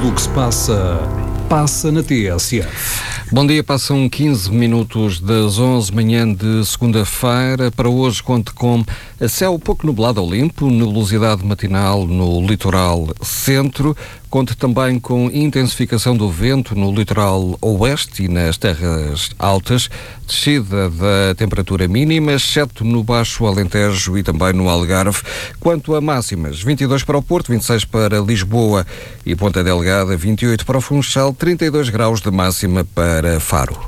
Tudo o que se passa, passa na TSF. Bom dia, passam 15 minutos das 11 manhã de segunda-feira. Para hoje conto com céu pouco nublado ou limpo, nebulosidade matinal no litoral centro. Conto também com intensificação do vento no litoral oeste e nas terras altas, descida da temperatura mínima, exceto no Baixo Alentejo e também no Algarve. Quanto a máximas, 22 para o Porto, 26 para Lisboa e Ponta Delgada, 28 para o Funchal, 32 graus de máxima para Faro.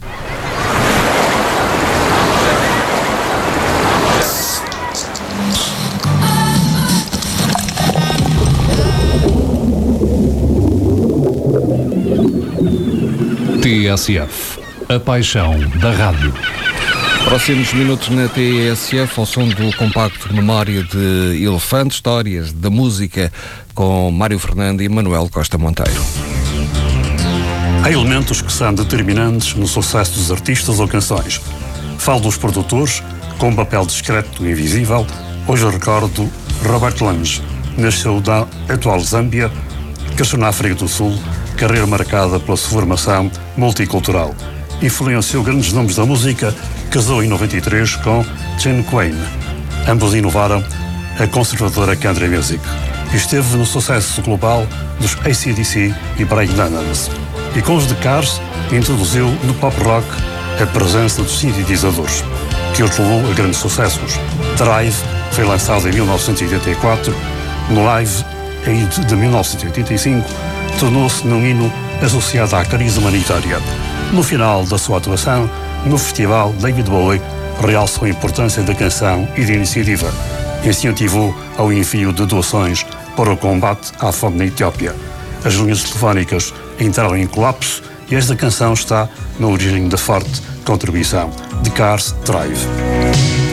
TSF, a paixão da rádio. Próximos minutos na TSF, ao som do compacto Memória de Elefante, histórias da música com Mário Fernando e Manuel Costa Monteiro. Há elementos que são determinantes no sucesso dos artistas ou canções. Falo dos produtores, com um papel discreto e invisível. Hoje eu recordo Robert Lange. Nasceu da atual Zâmbia, cresceu na África do Sul, carreira marcada pela sua formação multicultural. Influenciou grandes nomes da música, casou em 93 com Jane Quain. Ambos inovaram a conservadora country music. Esteve no sucesso global dos AC/DC e Brian Adams. E com os The Cars, introduziu no pop rock a presença dos sintetizadores, que os levou a grandes sucessos. Drive foi lançado em 1984, no Live Aid de 1985, tornou-se num hino associado à crise humanitária. No final da sua atuação, no festival, David Bowie realçou a importância da canção e da iniciativa. Incentivou ao envio de doações para o combate à fome na Etiópia. As linhas telefónicas entraram em colapso e esta canção está na origem da forte contribuição de Cars Drive.